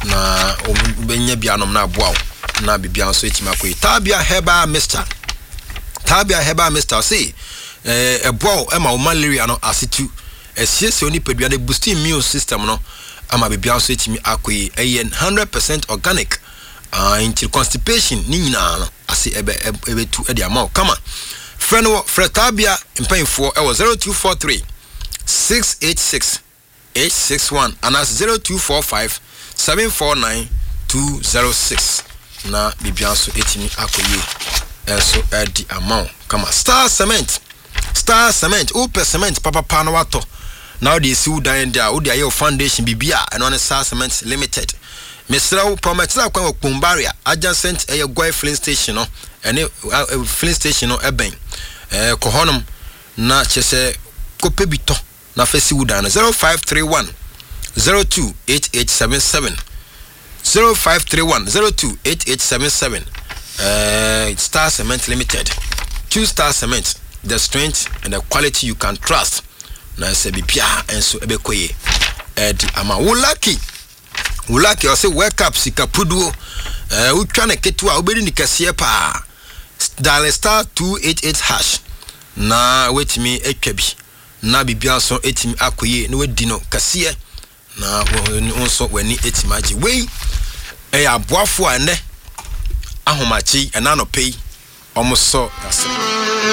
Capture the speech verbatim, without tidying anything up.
na obenya bianom na aboa na bibia nso etima koyi Tabia Herbal Mixture Tabia Herbal Mixture say eh eboa e ma malaria no asitu esiesie oni pedua de boost immune system no ama bibia nso etimi akoyi eye one hundred percent organic ah in constipation ni nyina no ase ebe ebe tu e de ama kama friend wo Tabia mpanyfo e wo zero two four three six eight six eight six one and as zero two four five seven four nine two zero six na bibianso etimi akoye eso edi amount kama Star Cement Star Cement upe cement papa pa na wato now they see dan dia wo dia your foundation bibia and on Star Cement Limited mesrawo prometla kwa Kumbaria adjacent e Goy filling station no ene filling station no eben eh kohonom na chese kope bito na fesi wudan zero five three one zero two eight eight seven seven zero five three one zero two eight eight seven seven uh Star Cement Limited. Choose Star Cement, the strength and the quality you can trust. Na se bibia enso ebekoye edi ama wo lucky wo lucky o se wake up sika puduo eh utwa na ketu a obedi ni kase pa dial star two eight eight hash na wetimi etwa bi na bibia so etimi akoye na wadi no kase na wonso wani etimaji we eh aboafo ane ahomachi ena no pay omoso